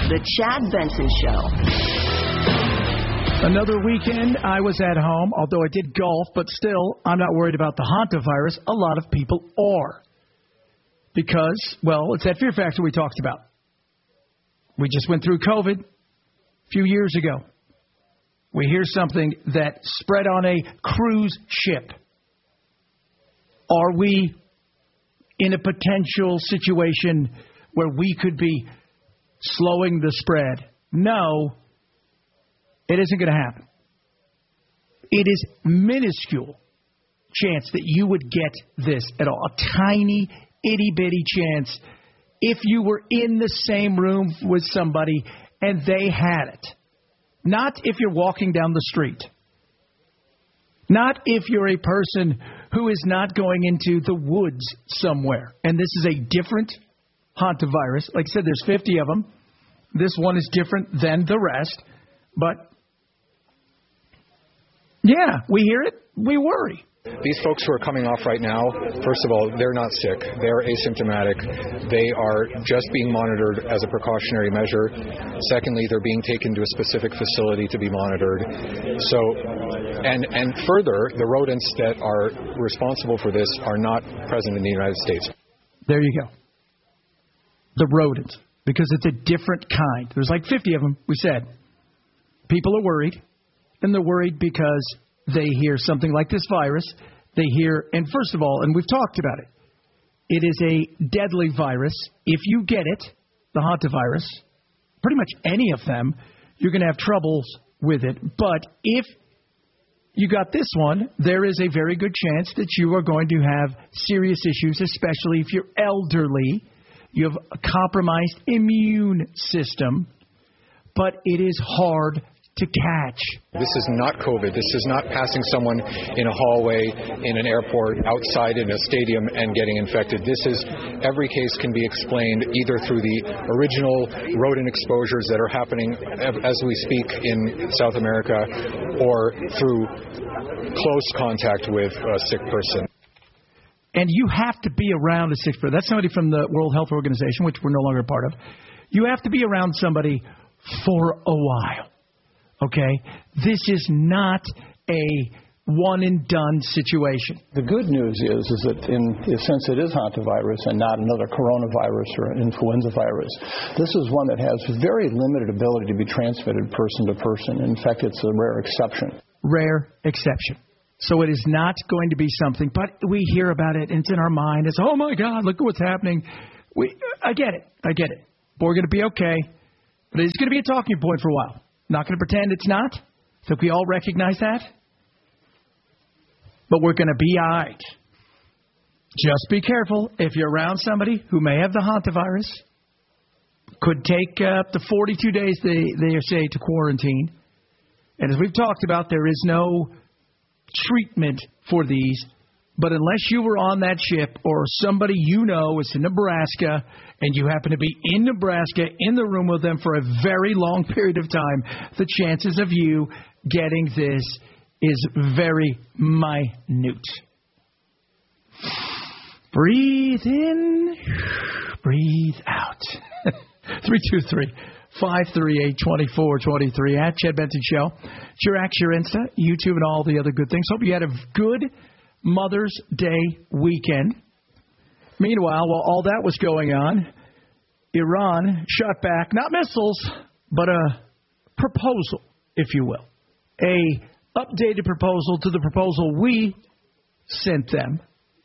The Chad Benson Show. Another weekend, I was at home, although I did golf, but still, I'm not worried about the hantavirus. A lot of people are. Because, well, it's that fear factor we talked about. We just went through COVID a few years ago. We hear something that spread on a cruise ship. Are we in a potential situation where we could be slowing the spread? No, it isn't going to happen. It is minuscule chance that you would get this at all. A tiny, itty-bitty chance if you were in the same room with somebody and they had it. Not if you're walking down the street. Not if you're a person who is not going into the woods somewhere. And this is a different hantavirus. Like I said, there's 50 of them. This one is different than the rest. But, yeah, we hear it. We worry. These folks who are coming off right now, first of all, they're not sick. They're asymptomatic. They are just being monitored as a precautionary measure. Secondly, they're being taken to a specific facility to be monitored. So, and further, the rodents that are responsible for this are not present in the United States. There you go. The rodents, because it's a different kind. There's like 50 of them, we said. People are worried, and they're worried because they hear something like this virus. They hear, and first of all, and we've talked about it, it is a deadly virus. If you get it, the hantavirus, pretty much any of them, you're going to have troubles with it. But if you got this one, there is a very good chance that you are going to have serious issues, especially if you're elderly. You have a compromised immune system, but it is hard to catch. This is not COVID. This is not passing someone in a hallway, in an airport, outside in a stadium and getting infected. This is, every case can be explained either through the original rodent exposures that are happening as we speak in South America or through close contact with a sick person. And you have to be around a sick person. That's somebody from the World Health Organization, which we're no longer a part of. You have to be around somebody for a while. Okay? This is not a one-and-done situation. The good news is that since it is hantavirus and not another coronavirus or influenza virus, this is one that has very limited ability to be transmitted person to person. In fact, it's a rare exception. Rare exception. So it is not going to be something, but we hear about it, and it's in our mind. It's, oh, my God, look at what's happening. I get it. But we're going to be okay. But it's going to be a talking point for a while. Not going to pretend it's not. I think we all recognize that. But we're going to be all right. Just be careful. If you're around somebody who may have the hantavirus, could take up to 42 days, they say, to quarantine. And as we've talked about, there is no treatment for these. But unless you were on that ship or somebody you know is in Nebraska and you happen to be in Nebraska in the room with them for a very long period of time, the chances of you getting this is very minute. Breathe in, breathe out. 323-538-2423 at Chad Benson Show. It's your X, your Insta, YouTube, and all the other good things. Hope you had a good Mother's Day weekend. Meanwhile, while all that was going on, Iran shot back, not missiles, but a proposal, if you will. A updated proposal to the proposal we sent them.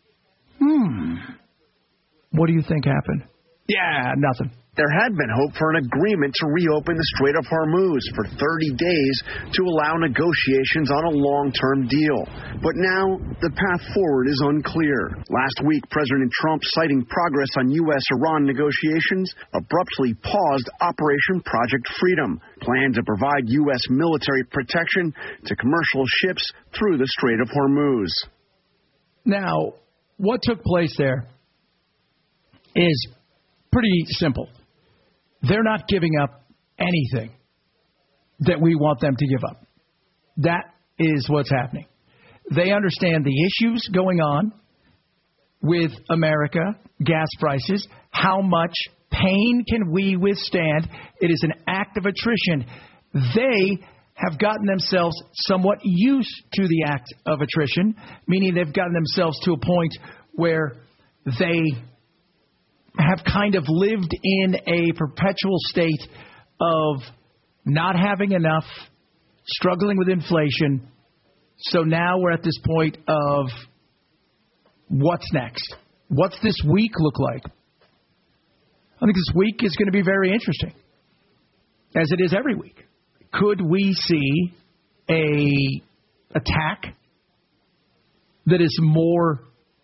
What do you think happened? Yeah, nothing. There had been hope for an agreement to reopen the Strait of Hormuz for 30 days to allow negotiations on a long-term deal. But now, the path forward is unclear. Last week, President Trump, citing progress on U.S.-Iran negotiations, abruptly paused Operation Project Freedom, planned to provide U.S. military protection to commercial ships through the Strait of Hormuz. Now, what took place there is pretty simple. They're not giving up anything that we want them to give up. That is what's happening. They understand the issues going on with America, gas prices, how much pain can we withstand? It is an act of attrition. They have gotten themselves somewhat used to the act of attrition, meaning they've gotten themselves to a point where they have kind of lived in a perpetual state of not having enough, struggling with inflation. So now we're at this point of what's next? What's this week look like? I think this week is going to be very interesting, as it is every week. Could we see a attack that is more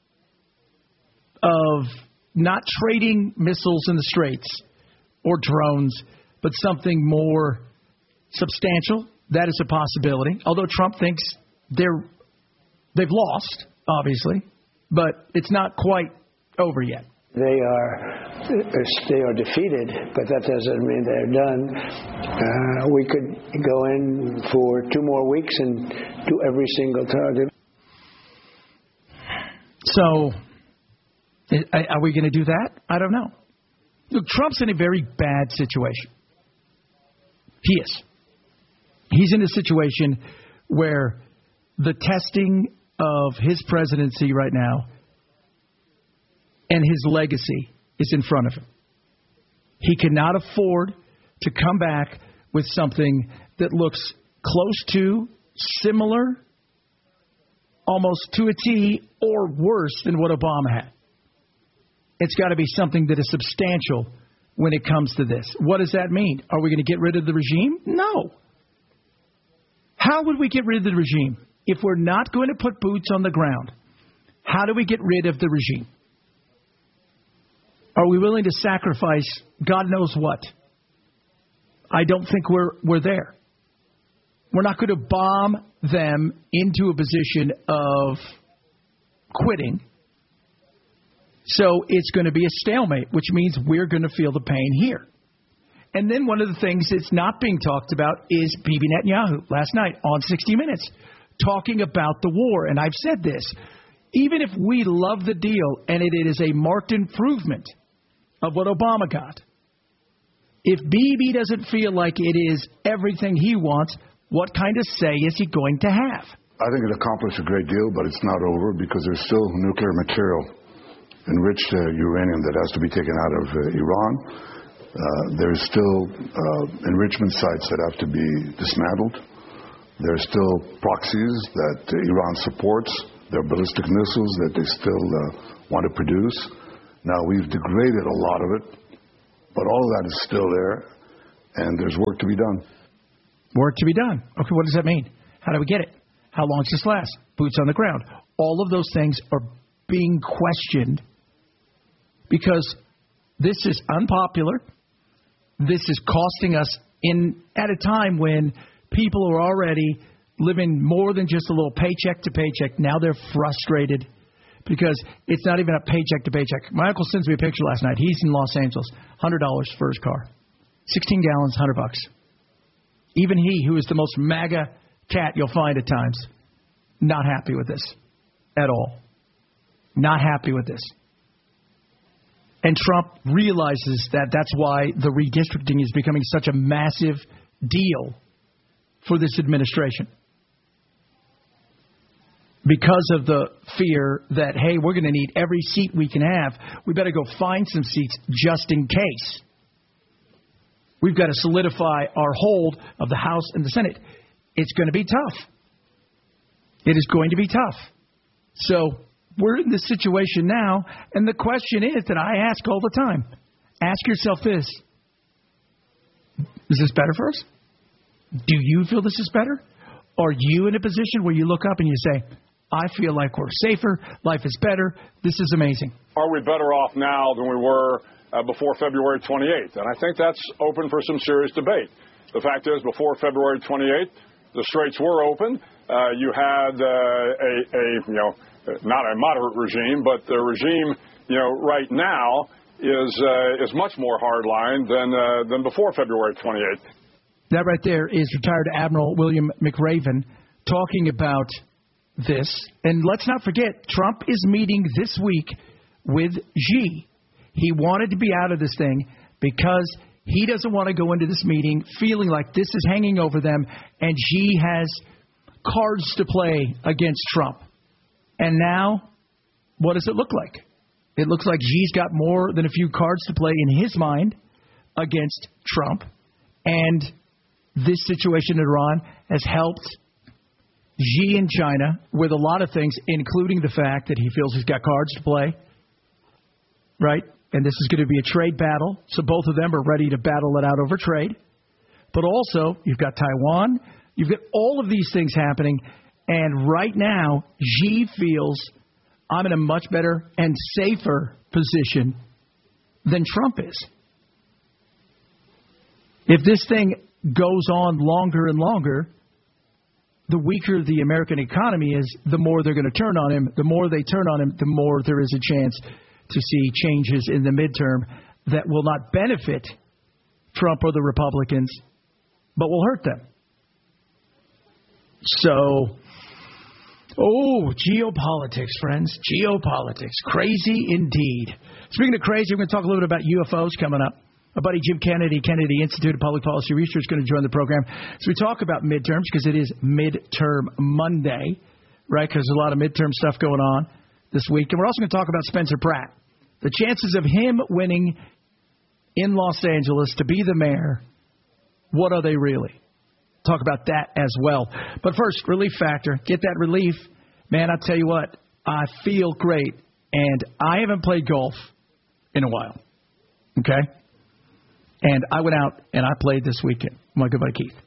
of not trading missiles in the Straits or drones, but something more substantial? That is a possibility. Although Trump thinks they've lost, obviously, but it's not quite over yet. They are defeated, but that doesn't mean they're done. We could go in for 2 more weeks and do every single target. So, are we going to do that? I don't know. Look, Trump's in a very bad situation. He is. He's in a situation where the testing of his presidency right now and his legacy is in front of him. He cannot afford to come back with something that looks close to, similar, almost to a T, or worse than what Obama had. It's got to be something that is substantial when it comes to this. What does that mean? Are we going to get rid of the regime? No. How would we get rid of the regime? If we're not going to put boots on the ground, how do we get rid of the regime? Are we willing to sacrifice God knows what? I don't think we're there. We're not going to bomb them into a position of quitting. So it's going to be a stalemate, which means we're going to feel the pain here. And then one of the things that's not being talked about is Bibi Netanyahu last night on 60 Minutes talking about the war. And I've said this, even if we love the deal and it is a marked improvement of what Obama got, if Bibi doesn't feel like it is everything he wants, what kind of say is he going to have? I think it accomplished a great deal, but it's not over because there's still nuclear material, enriched uranium that has to be taken out of Iran. There's still enrichment sites that have to be dismantled. There's still proxies that Iran supports. There are ballistic missiles that they still want to produce. Now, we've degraded a lot of it, but all of that is still there, and there's work to be done. Work to be done. Okay, what does that mean? How do we get it? How long does this last? Boots on the ground. All of those things are being questioned because this is unpopular. This is costing us at a time when people are already living more than just a little paycheck to paycheck. Now they're frustrated because it's not even a paycheck to paycheck. My uncle sends me a picture last night. He's in Los Angeles, $100 for his car, 16 gallons, $100. Even he, who is the most MAGA cat you'll find at times, not happy with this at all. Not happy with this. And Trump realizes that that's why the redistricting is becoming such a massive deal for this administration. Because of the fear that, hey, we're going to need every seat we can have. We better go find some seats just in case. We've got to solidify our hold of the House and the Senate. It's going to be tough. It is going to be tough. So we're in this situation now, and the question is that I ask all the time. Ask yourself this. Is this better for us? Do you feel this is better? Are you in a position where you look up and you say, I feel like we're safer, life is better, this is amazing? Are we better off now than we were before February 28th? And I think that's open for some serious debate. The fact is, before February 28th, the straits were open. You had not a moderate regime, but the regime, right now is much more hardline than before February 28th. That right there is retired Admiral William McRaven talking about this. And let's not forget, Trump is meeting this week with Xi. He wanted to be out of this thing because he doesn't want to go into this meeting feeling like this is hanging over them and Xi has cards to play against Trump. And now, what does it look like? It looks like Xi's got more than a few cards to play in his mind against Trump. And this situation in Iran has helped Xi in China with a lot of things, including the fact that he feels he's got cards to play. Right? And this is going to be a trade battle. So both of them are ready to battle it out over trade. But also, you've got Taiwan. You've got all of these things happening. And right now, Xi feels I'm in a much better and safer position than Trump is. If this thing goes on longer and longer, the weaker the American economy is, the more they're going to turn on him. The more they turn on him, the more there is a chance to see changes in the midterm that will not benefit Trump or the Republicans, but will hurt them. So, geopolitics, friends. Geopolitics. Crazy indeed. Speaking of crazy, we're going to talk a little bit about UFOs coming up. My buddy Jim Kennedy, Kennedy Institute of Public Policy Research, is going to join the program. So we talk about midterms because it is midterm Monday, right? Because there's a lot of midterm stuff going on this week. And we're also going to talk about Spencer Pratt. The chances of him winning in Los Angeles to be the mayor, what are they really? Talk about that as well. But first, relief factor. Get that relief. Man, I'll tell you what, I feel great. And I haven't played golf in a while. Okay? And I went out and I played this weekend. My good buddy Keith.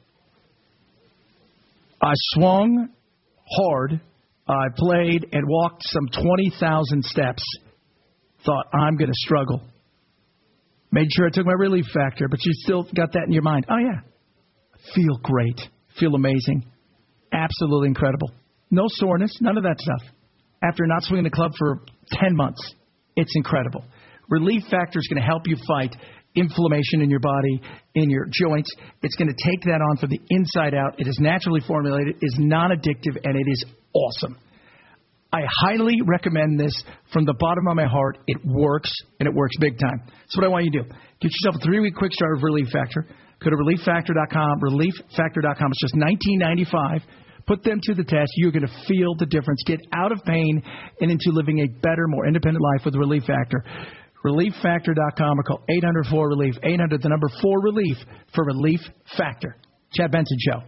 I swung hard. I played and walked some 20,000 steps. Thought, I'm going to struggle. Made sure I took my relief factor, but you still got that in your mind. Oh, yeah. Feel great. Feel amazing. Absolutely incredible. No soreness. None of that stuff. After not swinging the club for 10 months. It's incredible. Relief factor is going to help you fight inflammation in your body, in your joints. It's going to take that on from the inside out. It is naturally formulated, is non-addictive, and it is awesome. I highly recommend this from the bottom of my heart. It works, and it works big time. So what I want you to do, get yourself a 3-week quick start of Relief Factor. Go to ReliefFactor.com, ReliefFactor.com. It's just $19.95. Put them to the test. You're going to feel the difference. Get out of pain and into living a better, more independent life with Relief Factor. ReliefFactor.com or call 800-4-RELIEF, 800 the number 4-RELIEF for Relief Factor. Chad Benson Show.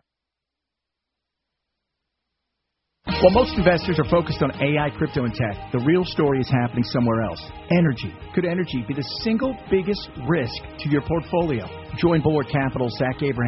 While most investors are focused on AI, crypto, and tech, the real story is happening somewhere else. Energy. Could energy be the single biggest risk to your portfolio? Join Bulwark Capital's Zach Abraham